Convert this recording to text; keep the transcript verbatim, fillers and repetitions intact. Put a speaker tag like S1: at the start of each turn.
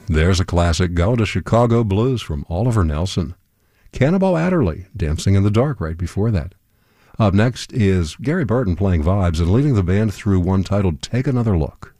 S1: There's a classic, Go to Chicago Blues from Oliver Nelson. Cannonball Adderley, Dancing in the Dark right before that. Up next is Gary Burton playing vibes and leading the band through one titled Take Another Look.